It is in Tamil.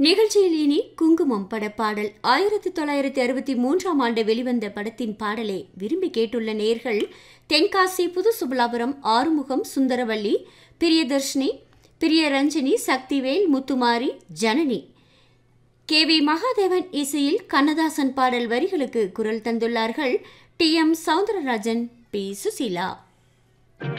நிகழ்ச்சியில் இனி குங்குமம் பட பாடல் 1963ஆம் ஆண்டு வெளிவந்த படத்தின் பாடலை விரும்பி கேட்டுள்ள நேயர்கள் தென்காசி புது சுபலாபுரம் ஆறுமுகம் சுந்தரவள்ளி பிரியதர்ஷினி பிரியரஞ்சினி சக்திவேல் முத்துமாரி ஜனனி KV மகாதேவன் இசையில் கண்ணதாசன் பாடல் வரிகளுக்கு குரல் தந்துள்ளார்கள் TM சௌந்தரராஜன் P சுசீலா.